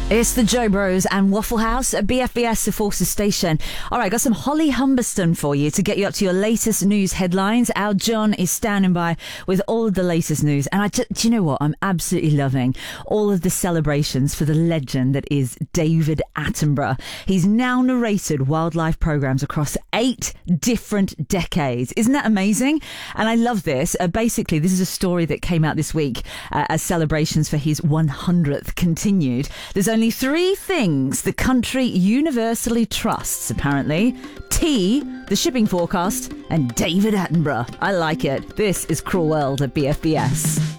It's the Joe Bros and Waffle House at BFBS, the Forces Station. All right, got some Holly Humberston for you to get you up to your latest news headlines. Our John is standing by with all of the latest news. And do you know what? I'm absolutely loving all of the celebrations for the legend that is David Attenborough. He's now narrated wildlife programs across 8 different decades. Isn't that amazing? And I love this. Basically, this is a story that came out this week as celebrations for his 100th continued. There's only 3 things the country universally trusts, apparently. Tea, the shipping forecast, and David Attenborough. I like it. This is Cruel World at BFBS.